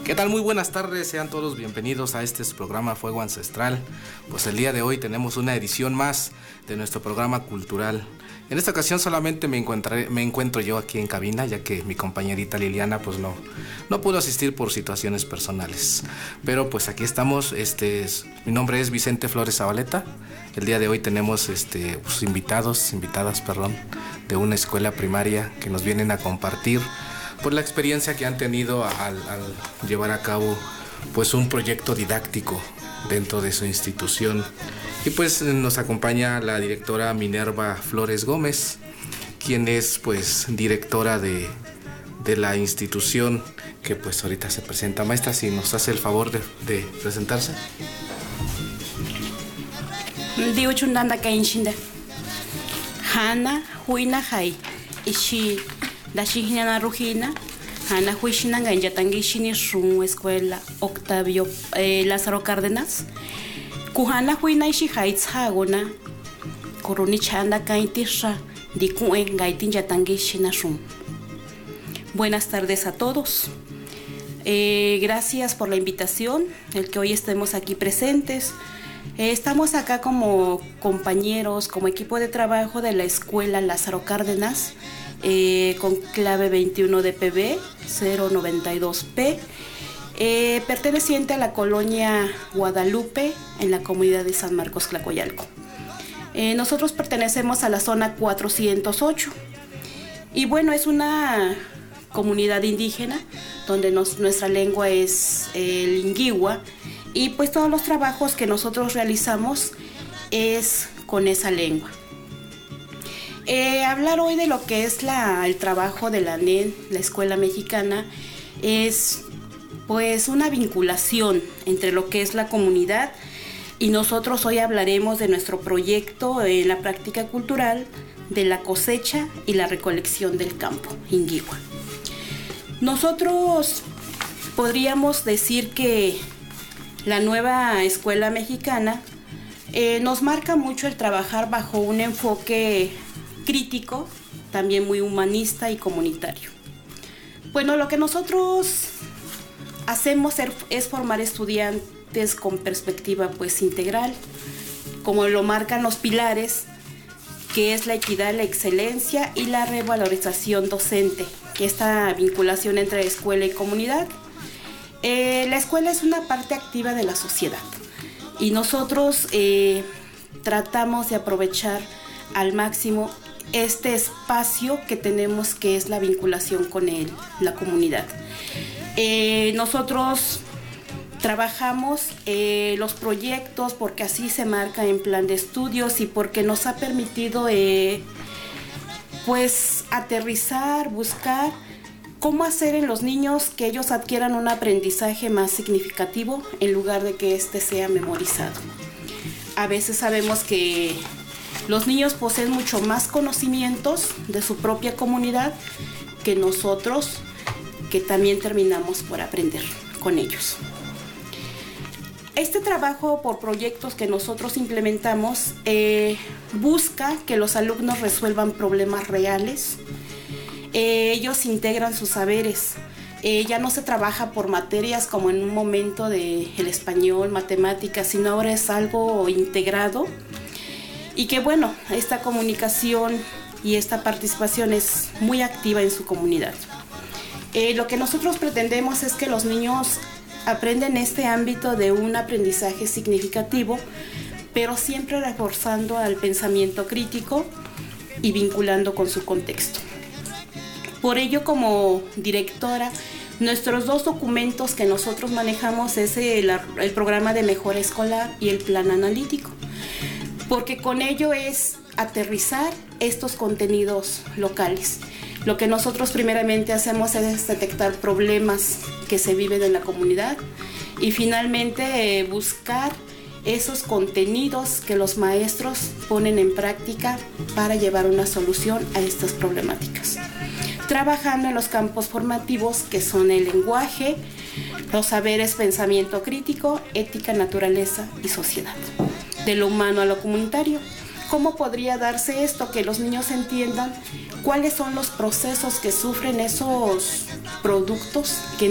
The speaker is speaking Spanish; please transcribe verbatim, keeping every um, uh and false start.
¿Qué tal? Muy buenas tardes, sean todos bienvenidos a este programa Fuego Ancestral. Pues el día de hoy tenemos una edición más de nuestro programa cultural. En esta ocasión solamente me, me encuentro yo aquí en cabina, ya que mi compañerita Liliana pues no, no pudo asistir por situaciones personales. Pero pues aquí estamos, este, es, mi nombre es Vicente Flores Zabaleta. El día de hoy tenemos este, pues, invitados, invitadas, perdón, de una escuela primaria que nos vienen a compartir por la experiencia que han tenido al, al llevar a cabo pues un proyecto didáctico dentro de su institución. Y pues nos acompaña la directora Minerva Flores Gómez, quien es pues directora de, de la institución, que pues ahorita se presenta. Maestra, si nos hace el favor de, de presentarse. Digo chundanda kainshinda Hana huina hai ishi Dashihina Rujina, Ana Huishina Ganjatangishini Rum Escuela Octavio eh, Lázaro Cárdenas, Kuhana Huina Ishi Haitz Hagona, Koruni Chanda Kaintisha, Dikuen Gaitin Yatangishina Rum. Buenas tardes a todos. Eh, gracias por la invitación, el que hoy estemos aquí presentes. Eh, estamos acá como compañeros, como equipo de trabajo de la Escuela Lázaro Cárdenas. Eh, con clave veintiuno D P B cero noventa y dos P, eh, perteneciente a la colonia Guadalupe en la comunidad de San Marcos Tlacoyalco. Eh, nosotros pertenecemos a la zona cuatrocientos ocho y bueno, es una comunidad indígena donde nos, nuestra lengua es el lingüigua, y pues todos los trabajos que nosotros realizamos es con esa lengua. Eh, hablar hoy de lo que es la, el trabajo de la N E N, la Escuela Mexicana, es pues una vinculación entre lo que es la comunidad, y nosotros hoy hablaremos de nuestro proyecto en la práctica cultural de la cosecha y la recolección del campo Inguigua. Nosotros podríamos decir que la nueva Escuela Mexicana eh, nos marca mucho el trabajar bajo un enfoque crítico, también muy humanista y comunitario. Bueno, lo que nosotros hacemos es formar estudiantes con perspectiva pues integral, como lo marcan los pilares, que es la equidad, la excelencia y la revalorización docente, que esta vinculación entre escuela y comunidad. Eh, la escuela es una parte activa de la sociedad y nosotros eh, tratamos de aprovechar al máximo este espacio que tenemos, que es la vinculación con el, la comunidad. Eh, nosotros trabajamos eh, los proyectos porque así se marca en plan de estudios y porque nos ha permitido eh, pues aterrizar, buscar cómo hacer en los niños que ellos adquieran un aprendizaje más significativo en lugar de que éste sea memorizado. A veces sabemos que los niños poseen mucho más conocimientos de su propia comunidad que nosotros, que también terminamos por aprender con ellos. Este trabajo por proyectos que nosotros implementamos eh, busca que los alumnos resuelvan problemas reales. Eh, ellos integran sus saberes. Eh, ya no se trabaja por materias como en un momento de el español, matemáticas, sino ahora es algo integrado. Y que bueno, esta comunicación y esta participación es muy activa en su comunidad. Eh, lo que nosotros pretendemos es que los niños aprenden este ámbito de un aprendizaje significativo, pero siempre reforzando al pensamiento crítico y vinculando con su contexto. Por ello, como directora, nuestros dos documentos que nosotros manejamos es el, el programa de mejora escolar y el plan analítico, porque con ello es aterrizar estos contenidos locales. Lo que nosotros primeramente hacemos es detectar problemas que se viven en la comunidad y finalmente eh, buscar esos contenidos que los maestros ponen en práctica para llevar una solución a estas problemáticas. Trabajando en los campos formativos que son el lenguaje, los saberes, pensamiento crítico, ética, naturaleza y sociedad. De lo humano a lo comunitario. ¿Cómo podría darse esto? Que los niños entiendan cuáles son los procesos que sufren esos productos que